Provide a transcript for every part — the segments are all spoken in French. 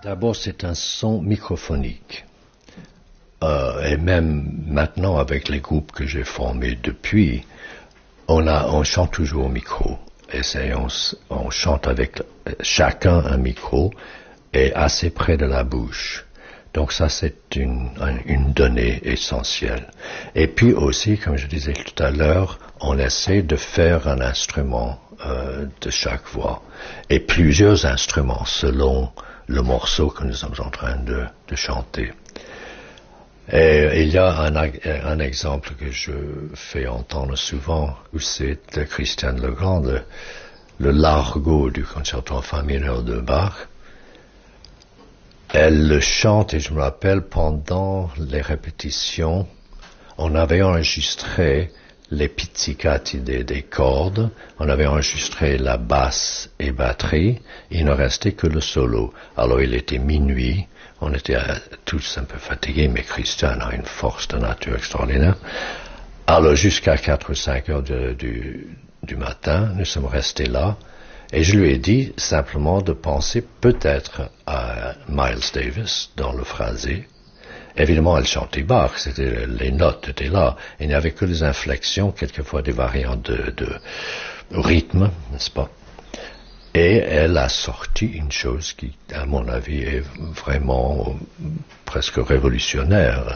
D'abord, c'est un son microphonique. Et même maintenant, avec les groupes que j'ai formés depuis, on chante toujours au micro. Et on chante avec chacun un micro et assez près de la bouche. Donc ça, c'est une donnée essentielle. Et puis aussi, comme je disais tout à l'heure, on essaie de faire un instrument de chaque voix. Et plusieurs instruments selon le morceau que nous sommes en train de chanter. Et il y a un exemple que je fais entendre souvent, où c'est de Christiane Legrand, le Largo du concerto en fa mineur de Bach. Elle le chante, et je me rappelle, pendant les répétitions, on avait enregistré les pizzicati des cordes, on avait enregistré la basse et batterie, il ne restait que le solo. Alors il était minuit, on était tous un peu fatigués, mais Christian a une force de nature extraordinaire. Alors jusqu'à 4 ou 5 heures du matin, nous sommes restés là, et je lui ai dit simplement de penser peut-être à Miles Davis dans le phrasé. Évidemment, elle chantait Bach, les notes étaient là, il n'y avait que les inflexions, quelquefois des variantes de rythme, n'est-ce pas? Et elle a sorti une chose qui, à mon avis, est vraiment presque révolutionnaire.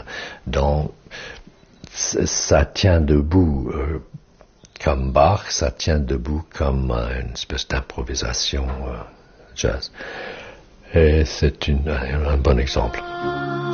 Ça tient debout comme Bach, ça tient debout comme une espèce d'improvisation jazz. Et c'est un bon exemple.